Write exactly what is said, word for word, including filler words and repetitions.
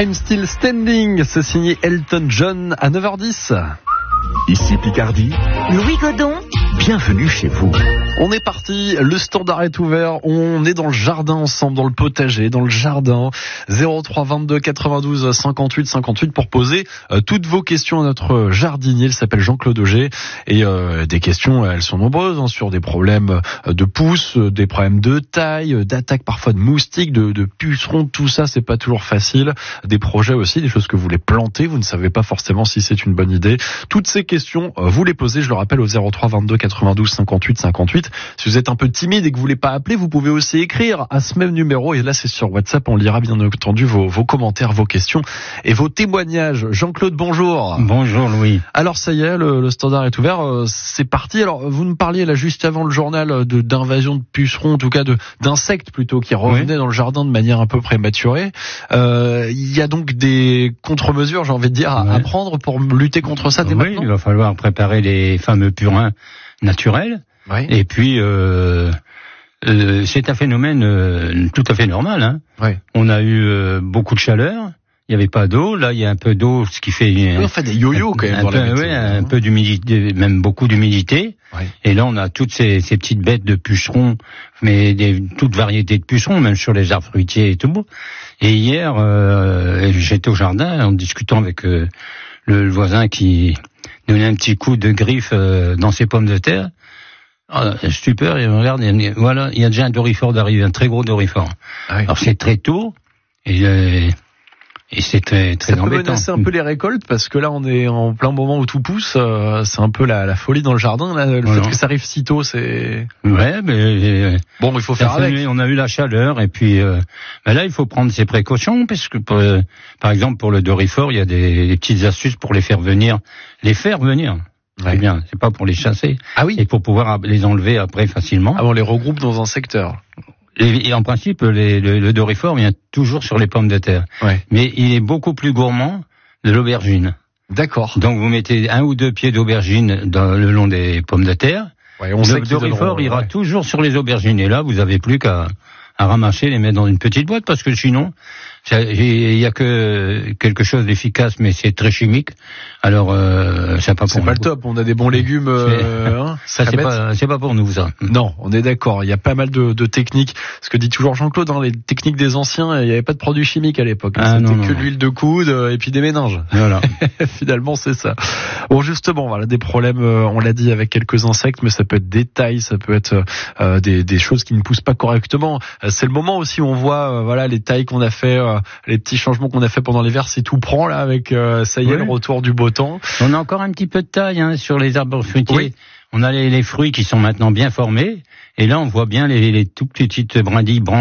I'm Still Standing, c'est signé Elton John à neuf heures dix. Ici Picardie, Louis Godon, bienvenue chez vous. On est parti, le standard est ouvert, on est dans le jardin ensemble, dans le potager, dans le jardin. zéro trois vingt-deux quatre-vingt-douze cinquante-huit cinquante-huit pour poser euh, toutes vos questions à notre jardinier. Il s'appelle Jean-Claude Auger et euh, des questions, elles sont nombreuses hein, sur des problèmes de pousses, des problèmes de taille, d'attaque parfois de moustiques, de, de pucerons, tout ça c'est pas toujours facile. Des projets aussi, des choses que vous voulez planter, vous ne savez pas forcément si c'est une bonne idée. Toutes ces questions, euh, vous les posez, je le rappelle, au zéro trois vingt-deux quatre-vingt-douze cinquante-huit cinquante-huit. Si vous êtes un peu timide et que vous voulez pas appeler, vous pouvez aussi écrire à ce même numéro. Et là, c'est sur WhatsApp. On lira bien entendu vos, vos commentaires, vos questions et vos témoignages. Jean-Claude, bonjour. Bonjour Louis. Alors ça y est, le, le standard est ouvert. Euh, c'est parti. Alors vous me parliez là juste avant le journal de d'invasion de pucerons, en tout cas de d'insectes plutôt qui revenaient oui. dans le jardin de manière un peu prématurée. Euh, il y a donc des contre-mesures, j'ai envie de dire, à, ouais. à prendre pour lutter contre ça dès oui, maintenant. Il va falloir préparer les fameux purins naturels. Oui. Et puis, euh, euh, c'est un phénomène euh, tout à fait normal. Hein. Oui. On a eu euh, beaucoup de chaleur, il n'y avait pas d'eau. Là, il y a un peu d'eau, ce qui fait... Oui, on fait des yo-yo quand même. Un, dans peu, la météo, oui, un peu d'humidité, même beaucoup d'humidité. Oui. Et là, on a toutes ces, ces petites bêtes de pucerons, mais des, toutes variétés de pucerons, même sur les arbres fruitiers et tout. Et hier, euh, j'étais au jardin en discutant avec euh, le, le voisin qui donnait un petit coup de griffe euh, dans ses pommes de terre. Ah, super, et regarde, voilà, il y a déjà un dorifort d'arriver, un très gros dorifort. Ah oui. Alors c'est très tôt, et, euh, et c'est très, très ça embêtant. Ça peut menacer un peu les récoltes, parce que là on est en plein moment où tout pousse, euh, c'est un peu la, la folie dans le jardin, là, le voilà. fait que ça arrive si tôt, c'est... Ouais, mais... Euh, bon, il faut faire avec. On a eu la chaleur, et puis euh, ben là il faut prendre ses précautions, parce que pour, euh, par exemple pour le dorifort, il y a des, des petites astuces pour les faire venir, les faire venir. C'est bien, c'est pas pour les chasser. Ah oui. Et pour pouvoir les enlever après facilement. Ah, on les regroupe dans un secteur. Et, et en principe, les, le, le dorifort vient toujours sur les pommes de terre. Ouais. Mais il est beaucoup plus gourmand de l'aubergine. D'accord. Donc vous mettez un ou deux pieds d'aubergine dans, le long des pommes de terre. Ouais, on le sait que dorifort ira ouais. toujours sur les aubergines. Et là, vous avez plus qu'à à ramasser, les mettre dans une petite boîte, parce que sinon, il y a que quelque chose d'efficace, mais c'est très chimique. Alors, euh, c'est pas pour C'est nous. pas le top. On a des bons légumes. Euh, hein, ça, c'est pas, c'est pas pour nous, ça. Non, on est d'accord. Il y a pas mal de, de techniques. Ce que dit toujours Jean-Claude, hein, les techniques des anciens, il n'y avait pas de produits chimiques à l'époque. Hein, ah, C'était non, que non. de l'huile de coude et puis des méninges. Voilà. Finalement, c'est ça. Bon, justement, voilà, des problèmes, on l'a dit, avec quelques insectes, mais ça peut être des tailles, ça peut être euh, des, des choses qui ne poussent pas correctement. C'est le moment aussi où on voit, euh, voilà, les tailles qu'on a fait, euh, les petits changements qu'on a fait pendant l'hiver, c'est tout prend là avec, euh, ça y est, oui. le retour du beau temps. On a encore un petit peu de taille hein, sur les arbres fruitiers. Oui. On a les, les fruits qui sont maintenant bien formés, et là on voit bien les, les tout petites brindilles branches.